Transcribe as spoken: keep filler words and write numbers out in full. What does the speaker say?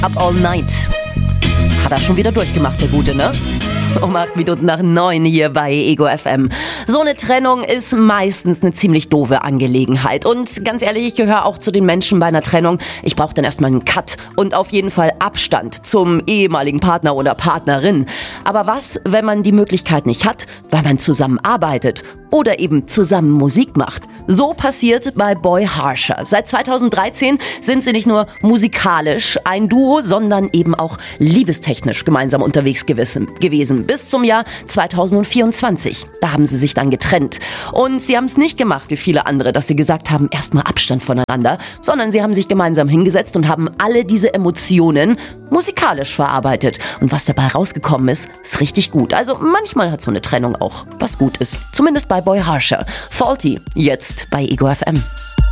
Up All Night. Hat er schon wieder durchgemacht, der Gute, ne? Um acht Minuten nach neun hier bei Ego F M. So eine Trennung ist meistens eine ziemlich doofe Angelegenheit. Und ganz ehrlich, ich gehöre auch zu den Menschen bei einer Trennung. Ich brauche dann erstmal einen Cut und auf jeden Fall Abstand zum ehemaligen Partner oder Partnerin. Aber was, wenn man die Möglichkeit nicht hat, weil man zusammen arbeitet oder eben zusammen Musik macht? So passiert bei Boy Harsher. Seit zweitausenddreizehn sind sie nicht nur musikalisch ein Duo, sondern eben auch liebestechnisch gemeinsam unterwegs gewesen. Bis zum Jahr zweitausendvierundzwanzig. Da haben sie sich dann getrennt. Und sie haben es nicht gemacht wie viele andere, dass sie gesagt haben, erstmal Abstand voneinander, sondern sie haben sich gemeinsam hingesetzt und haben alle diese Emotionen musikalisch verarbeitet. Und was dabei rausgekommen ist, ist richtig gut. Also manchmal hat so eine Trennung auch was Gutes. Zumindest bei Boy Harsher. Faulty, jetzt bei Ego F M.